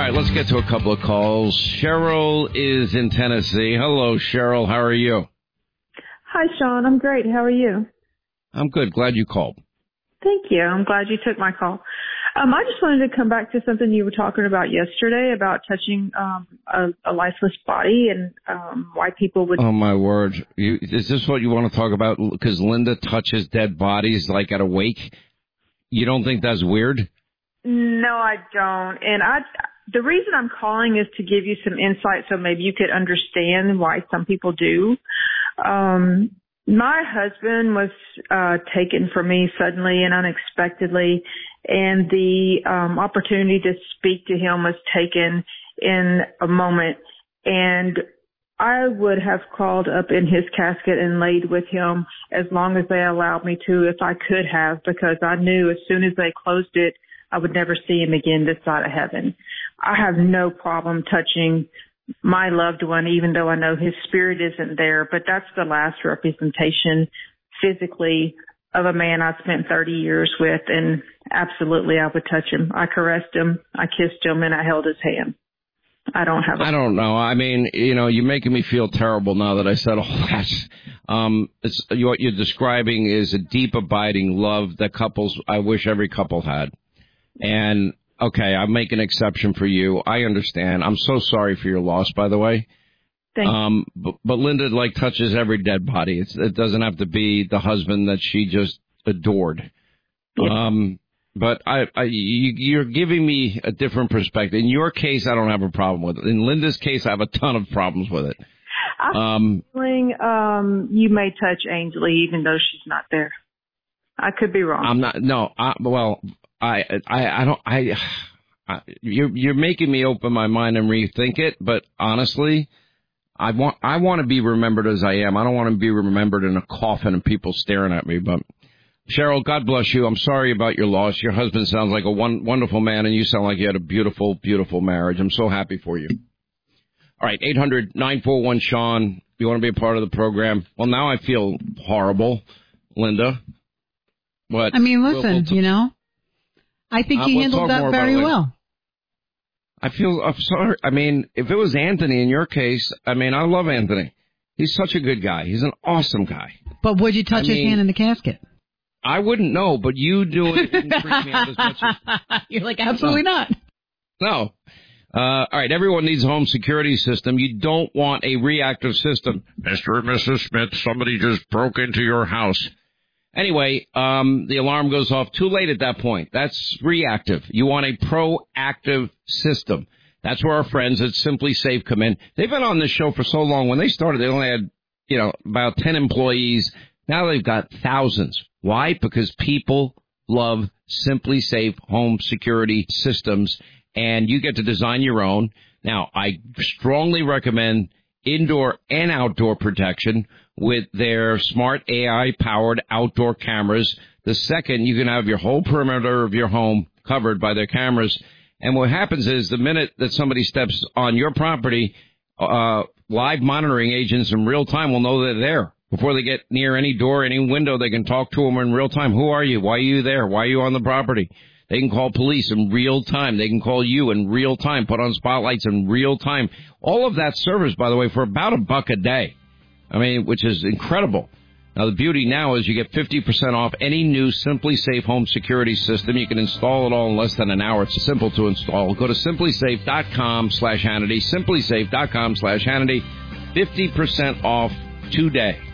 right, let's get to a couple of calls. Cheryl is in Tennessee. Hello, Cheryl. How are you? Hi, Sean. I'm great. How are you? I'm good. Glad you called. Thank you. I'm glad you took my call. I just wanted to come back to something you were talking about yesterday about touching a lifeless body and why people would... Oh, my word. Is this what you want to talk about? Because Linda touches dead bodies like at a wake? You don't think that's weird? No, I don't. And the reason I'm calling is to give you some insight so maybe you could understand why some people do. My husband was taken from me suddenly and unexpectedly, and the opportunity to speak to him was taken in a moment. And I would have crawled up in his casket and laid with him as long as they allowed me to, if I could have, because I knew as soon as they closed it, I would never see him again this side of heaven. I have no problem touching my loved one, even though I know his spirit isn't there, but that's the last representation physically of a man I spent 30 years with, and absolutely I would touch him. I caressed him, I kissed him, and I held his hand. I don't know. I mean, you're making me feel terrible now that I said all that. What you're describing is a deep, abiding love that I wish every couple had. And okay, I make an exception for you. I understand. I'm so sorry for your loss, by the way. Thank you. But Linda touches every dead body. It doesn't have to be the husband that she just adored. Yep. But you're giving me a different perspective. In your case, I don't have a problem with it. In Linda's case, I have a ton of problems with it. I'm feeling you may touch Ainsley even though she's not there. I could be wrong. I'm not. No. You're making me open my mind and rethink it, but honestly, I want to be remembered as I am. I don't want to be remembered in a coffin and people staring at me. But Cheryl, God bless you. I'm sorry about your loss. Your husband sounds like a wonderful man, and you sound like you had a beautiful, beautiful marriage. I'm so happy for you. All right, 800-941-SEAN. You want to be a part of the program? Well, now I feel horrible, Linda. But I mean, listen, I think he handled that very well. I'm sorry. I mean, if it was Anthony in your case, I mean, I love Anthony. He's such a good guy. He's an awesome guy. But would you touch his hand in the casket? I wouldn't know, but you doing it didn't freak me out as much as... You're like, absolutely not. No. All right, everyone needs a home security system. You don't want a reactive system. Mr. and Mrs. Smith, somebody just broke into your house. Anyway, the alarm goes off too late at that point. That's reactive. You want a proactive system. That's where our friends at Simply Safe come in. They've been on this show for so long. When they started, they only had, about 10 employees. Now they've got thousands. Why? Because people love Simply Safe home security systems, and you get to design your own. Now, I strongly recommend indoor and outdoor protection with their smart AI-powered outdoor cameras. The second, you can have your whole perimeter of your home covered by their cameras. And what happens is the minute that somebody steps on your property, live monitoring agents in real time will know they're there. Before they get near any door, any window, they can talk to them in real time. Who are you? Why are you there? Why are you on the property? They can call police in real time. They can call you in real time, put on spotlights in real time. All of that service, by the way, for about $1 a day. I mean, which is incredible. Now, the beauty now is you get 50% off any new Simply Safe home security system. You can install it all in less than an hour. It's simple to install. Go to simplysafe.com/Hannity, simplysafe.com/Hannity, 50% off today.